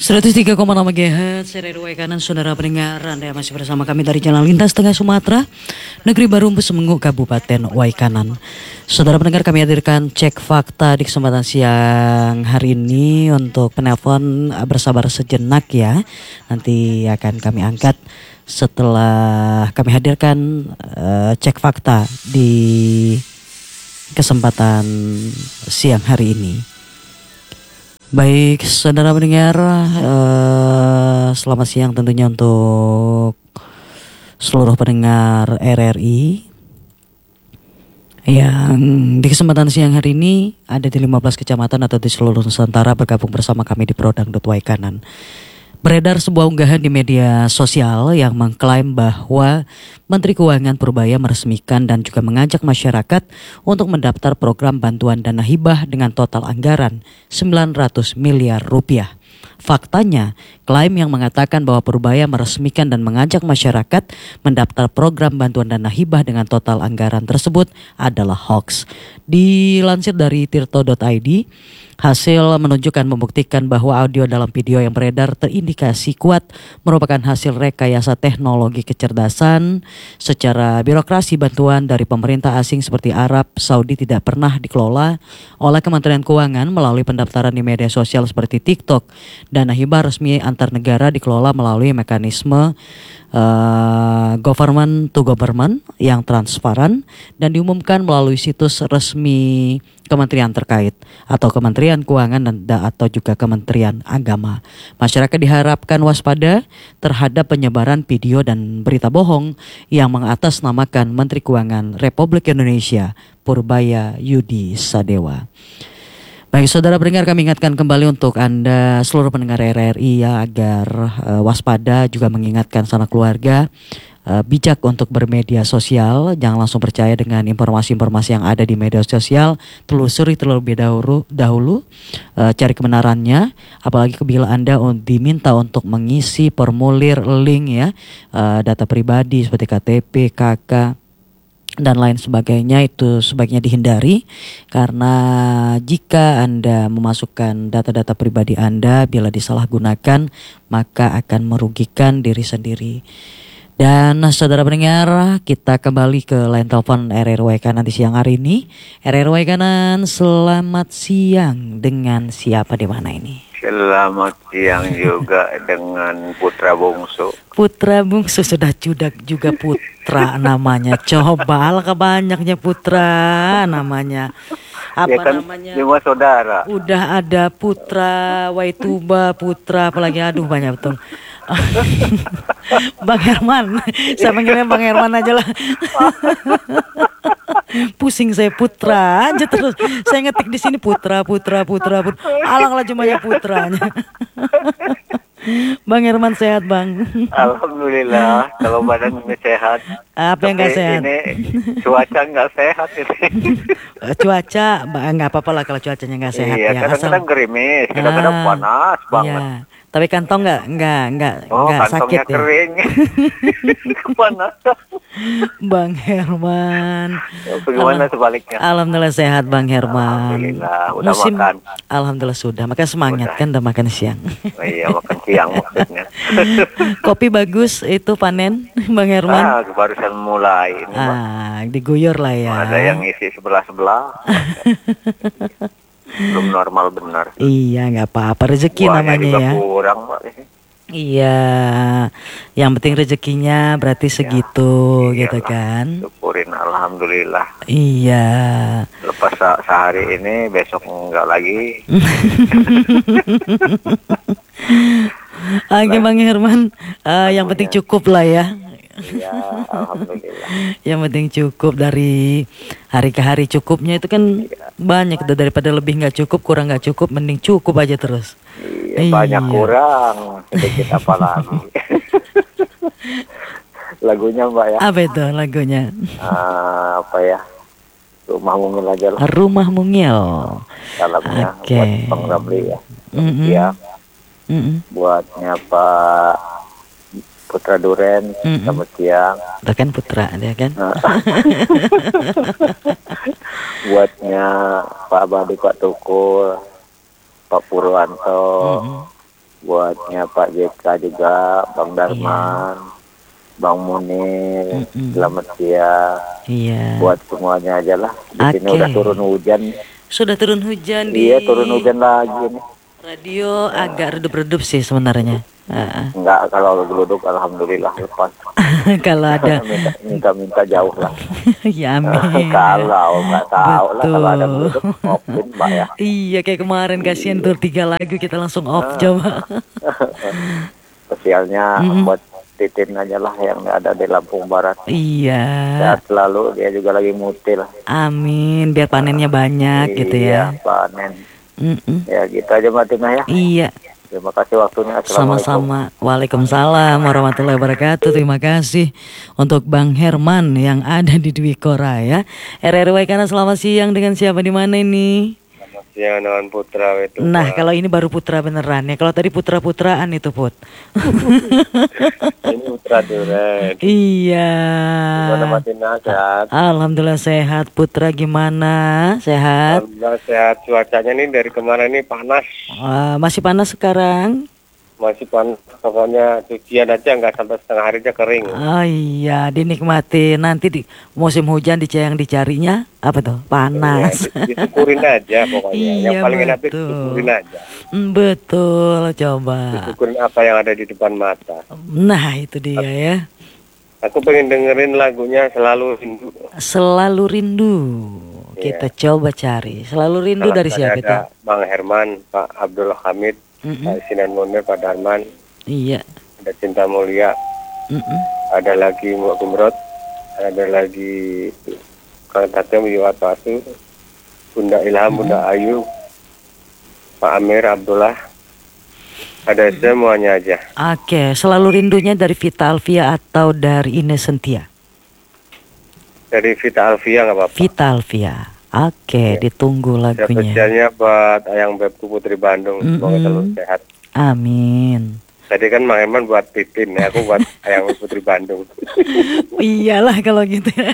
103,6 MHz RRW Kanan, saudara pendengar. Anda masih bersama kami dari Jalan Lintas Tengah Sumatera, Negeri Baru Semenggu, Kabupaten Waikanan. Saudara pendengar, kami hadirkan cek fakta di kesempatan siang hari ini. Untuk penelpon bersabar sejenak ya, nanti akan kami angkat setelah kami hadirkan cek fakta di kesempatan siang hari ini. Baik, saudara pendengar, selamat siang tentunya untuk seluruh pendengar RRI yang di kesempatan siang hari ini ada di 15 kecamatan atau di seluruh Nusantara bergabung bersama kami di Prodang.Waikanan. Beredar sebuah unggahan di media sosial yang mengklaim bahwa Menteri Keuangan Purbaya meresmikan dan juga mengajak masyarakat untuk mendaftar program bantuan dana hibah dengan total anggaran 900 miliar rupiah. Faktanya, klaim yang mengatakan bahwa Purbaya meresmikan dan mengajak masyarakat mendaftar program bantuan dana hibah dengan total anggaran tersebut adalah hoax. Dilansir dari tirto.id, hasil menunjukkan membuktikan bahwa audio dalam video yang beredar terindikasi kuat merupakan hasil rekayasa teknologi kecerdasan. Secara birokrasi, bantuan dari pemerintah asing seperti Arab Saudi tidak pernah dikelola oleh Kementerian Keuangan melalui pendaftaran di media sosial seperti TikTok. Dana hibah resmi antar negara dikelola melalui mekanisme government to government yang transparan dan diumumkan melalui situs resmi kementerian terkait atau Kementerian Keuangan dan atau juga Kementerian Agama. Masyarakat diharapkan waspada terhadap penyebaran video dan berita bohong yang mengatasnamakan Menteri Keuangan Republik Indonesia Purbaya Yudi Sadewa. Baik, saudara pendengar, kami ingatkan kembali untuk Anda seluruh pendengar RRI ya, agar waspada, juga mengingatkan sanak keluarga bijak untuk bermedia sosial. Jangan langsung percaya dengan informasi-informasi yang ada di media sosial. Telusuri terlebih dahulu, cari kebenarannya. Apalagi bila Anda diminta untuk mengisi formulir link ya, data pribadi seperti KTP, KK dan lain sebagainya, itu sebaiknya dihindari, karena jika Anda memasukkan data-data pribadi Anda bila disalahgunakan maka akan merugikan diri sendiri. Dan saudara pendengar, kita kembali ke line telepon RRW Kanan di siang hari ini. RRW Kanan, selamat siang, dengan siapa di mana ini? Selamat siang juga dengan Putra Bungsu. Putra Bungsu, sudah juga Putra namanya. Coba alangkah banyaknya Putra namanya. Apa ya kan, namanya? 5 saudara. Udah ada Putra Waituba, Putra apalagi, aduh banyak betul. Bang Herman, saya panggilnya Bang Herman aja lah. Pusing saya, Putra aja terus. Saya ngetik di sini Putra. Alanglah jumlahnya Putranya. Bang Herman sehat, Bang? Alhamdulillah, kalau badannya sehat. Apa yang nggak sehat? Ini cuaca nggak sehat ini. Cuaca nggak apa-apa lah kalau cuacanya nggak sehat. Iya, ya. Kadang-kadang gerimis, kadang-kadang panas banget. Iya. Tapi kantong nggak sakit ya? Kering. Kepanasan. Bang Herman. Bagaimana sebaliknya? Alhamdulillah sehat, Bang Herman. Alhamdulillah, udah makan. Alhamdulillah sudah. Makan semangat udah. Kan udah makan siang. Oh iya, makan siang maksudnya. Kopi bagus itu panen, Bang Herman. Barusan mulai. Diguyur lah ya. Ada yang isi sebelah-sebelah. Belum normal benar. Iya, nggak apa-apa, rezeki namanya ya. Kurang, Pak. Iya, yang penting rezekinya berarti segitu, iyalah, gitu kan. Syukurin, alhamdulillah. Iya. Lepas sehari ini, besok enggak lagi. Oke, Bang Herman, yang penting cukup lah ya. Iya, alhamdulillah. Yang penting cukup, dari hari ke hari cukupnya itu kan banyak, daripada lebih nggak cukup, kurang nggak cukup, mending cukup aja terus. Iya, banyak kurang, sedikit apa lagi. Lagunya Mbak ya? Apa itu lagunya? Apa ya? Rumah Mungil aja lah. Rumah Mungil. Dalamnya buat Bang Ramli ya. Ya. Buatnya Pak Putra Duren, selamat siang. Itu kan Putra dia kan. Buatnya Pak Badi, Pak Tukul, Pak Purwanto, buatnya Pak JK juga, Bang Darman, Bang Munir, selamat siang. Iya. Buat semuanya aja lah. Di sini Oke. udah turun hujan. Sudah turun hujan di Iya, turun hujan lagi nih. radio, agak redup-redup sih sebenarnya. Enggak, kalau geluduk alhamdulillah lepas. Kalau ada minta jauh lah. ya amin. Kalau nggak tahu lah kalau ada Betul. geluduk offin Mbak ya. Iya, kayak kemarin kasihan tuh 3 lagu kita langsung off coba. Spesialnya buat Titin aja lah yang ada di Lampung Barat. Iya. Sehat selalu, dia juga lagi mutil. Amin, biar panennya banyak gitu ya. Iya, panen. Ya gitu aja Mbak Tina ya. Iya. Terima kasih waktunya. Assalamualaikum. Sama-sama. Waalaikumsalam warahmatullahi wabarakatuh. Terima kasih untuk Bang Herman yang ada di Dwi Kora ya. RRW karena selamat siang, dengan siapa di mana ini? Selamat siang dengan Putra itu. Nah, kalau ini baru putra beneran ya. Kalau tadi putra-putraan itu, Put. Ini Putra Duren. Iya. Gimana Mbak Tina, sehat? Alhamdulillah sehat. Putra gimana? Sehat? Alhamdulillah sehat. Cuacanya nih dari kemarin ini panas. Masih panas sekarang? Masih panas. Pokoknya cucian aja nggak sampai setengah hari aja kering. Oh iya, dinikmati. Nanti di musim hujan yang dicarinya apa tuh? Panas. Ya, disyukurin aja pokoknya. Iya, Yang paling enak itu betul. disyukurin aja. Betul, coba. Disyukurin apa yang ada di depan mata. Nah, itu dia ya. Aku pengen dengerin lagunya Selalu Rindu. Selalu rindu. Iya. Kita coba cari. Selalu rindu Kalau dari tadi siapa itu? ada Bang Herman, Pak Abdul Hamid, Pak Sinan Munir, Pak Darman, Iya. ada Cinta Mulia, ada lagi Mbak Kumrot, ada lagi Kang Tatem Yuwat Pasu, Bunda Ilham, Bunda Ayu, Pak Amir Abdullah, ada semuanya aja. Oke, selalu rindunya dari Vita Alvia atau dari Ines Sentia? Dari Vita Alvia nggak apa-apa. Vita Alvia. Oke, ditunggu lagunya. Spesialnya buat Ayang Bebku Putri Bandung, semoga selalu sehat. Amin. Tadi kan Mang Herman buat Titin, ya aku buat Ayang Putri Bandung. Iyalah kalau gitu ya.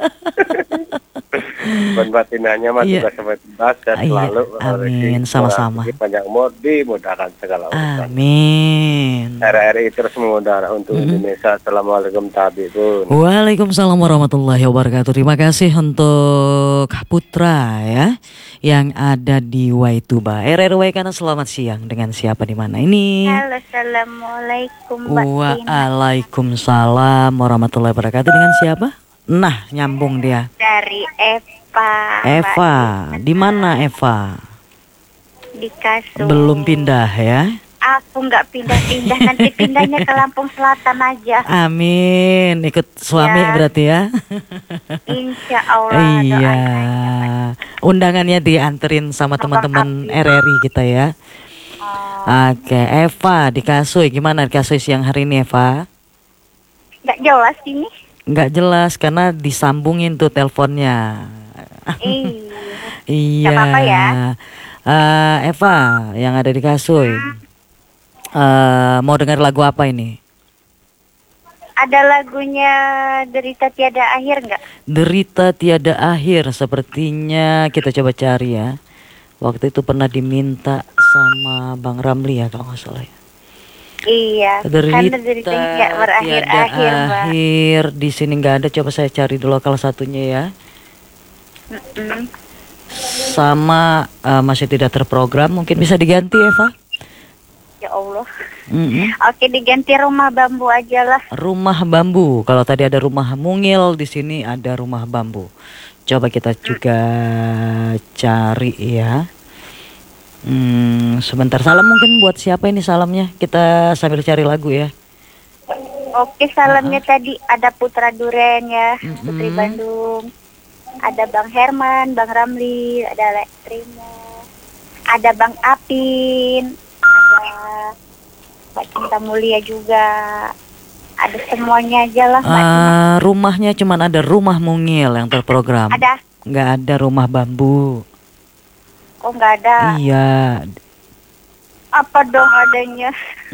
Buat batinanya mah Iya. juga sampai tuntas dan Iya, selalu amin, sama-sama. panjang umur, dimudahkan segala urusan. Amin. RRI terus memudahkan untuk Indonesia. Assalamualaikum tabi'un. Waalaikumsalam warahmatullahi wabarakatuh. Terima kasih untuk Putra ya yang ada di Waituba. RRW karena selamat siang, dengan siapa di mana ini? Halo, assalamualaikum Mbak Tina. Waalaikumsalam warahmatullahi wabarakatuh. Dengan siapa? Nah, nyambung dia. Dari Eva. Eva, di mana Eva? Di Kasur. Belum pindah ya? Aku nggak pindah-pindah, nanti pindahnya ke Lampung Selatan aja. Amin, ikut suami Ya. berarti ya? Insya Allah. Iya, doain undangannya dianterin sama teman-teman RRI kita ya. aja. Oke, Eva di Kasui, gimana di Kasui siang hari ini Eva? Nggak jelas ini. Nggak jelas karena disambungin tuh teleponnya. Iya. Nggak apa-apa ya. Eva yang ada di Kasui, mau dengar lagu apa ini? Ada lagunya Derita Tiada Akhir nggak? Derita Tiada Akhir, sepertinya kita coba cari ya. Waktu itu pernah diminta sama Bang Ramli ya kalau nggak salah ya. Iya. Karena Derita deritanya nggak berakhir-akhir, Tiada Mbak. Akhir, di sini nggak ada. Coba saya cari dulu kalau satunya ya. Sama masih tidak terprogram, mungkin bisa diganti Eva. Ya Allah. Oke, diganti Rumah Bambu aja lah. Rumah Bambu. Kalau tadi ada Rumah Mungil, di sini ada Rumah Bambu. Coba kita juga cari ya. Sebentar, salam mungkin buat siapa ini salamnya? Kita sambil cari lagu ya. Oke, salamnya tadi ada Putra Duren ya, Putri Bandung. Ada Bang Herman, Bang Ramli, ada Lektrimo, ada Bang Apin, ada Mbak Cinta Mulia juga. Ada semuanya aja lah, Mbak Tina. Rumahnya cuman ada Rumah Mungil yang terprogram. Ada? Nggak ada Rumah Bambu. Oh, nggak ada. Iya. Apa dong adanya?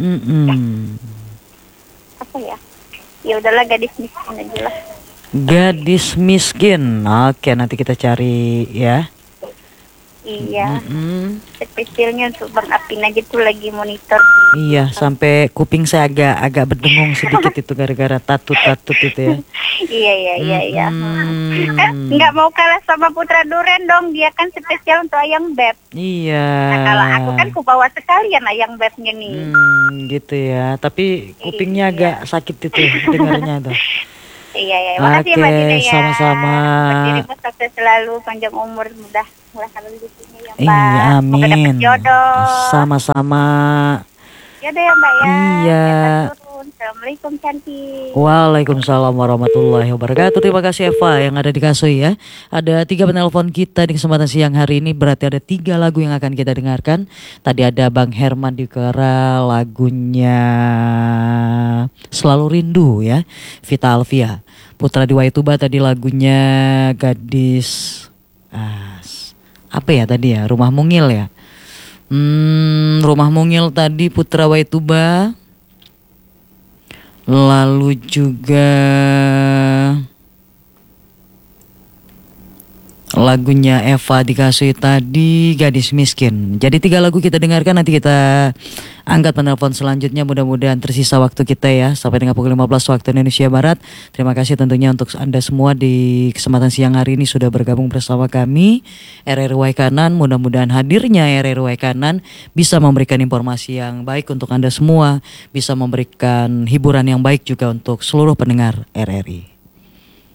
Apa ya? Ya udahlah, gadis miskin aja lah. Gadis miskin. Oke, nanti kita cari ya. Iya. Spesialnya untuk Bang Apin aja tuh lagi monitor di Iya, sampai kuping saya agak berdengung sedikit itu gara-gara tatut-tatut itu ya. Iya. Nggak mau kalah sama Putra Duren dong, dia kan spesial untuk ayang beb. Iya. Nah, kalau aku kan kubawa sekalian ayang bebnya nih. Gitu ya. Tapi kupingnya Iya. agak sakit itu dengarnya tuh. Iya. Makasih Mbak Dina ya. Sama-sama. Berdirimu sukses selalu, panjang umur, mudah rezekinya ya Mbak. Iya, Semoga dapat amin. jodoh. Sama-sama. Jodoh ya Mbak ya. Iya. Kita turun. Assalamualaikum cantik. Waalaikumsalam warahmatullahi wabarakatuh. Terima kasih Eva yang ada di Kasui ya. Ada 3 penelpon kita di kesempatan siang hari ini. Berarti ada 3 lagu yang akan kita dengarkan. Tadi ada Bang Herman di Ukara, lagunya Selalu Rindu ya, Vita Alvia. Putra di Waituba tadi lagunya Gadis apa ya tadi ya, Rumah Mungil ya. Rumah Mungil tadi Putra Waituba. Lalu juga lagunya Eva di Kasui tadi Gadis Miskin. Jadi 3 lagu kita dengarkan, nanti kita angkat penelpon selanjutnya. Mudah-mudahan tersisa waktu kita ya sampai dengan pukul 15 waktu Indonesia Barat. Terima kasih tentunya untuk Anda semua di kesempatan siang hari ini sudah bergabung bersama kami RRY Kanan. Mudah-mudahan hadirnya RRY Kanan bisa memberikan informasi yang baik untuk Anda semua, bisa memberikan hiburan yang baik juga untuk seluruh pendengar RRI.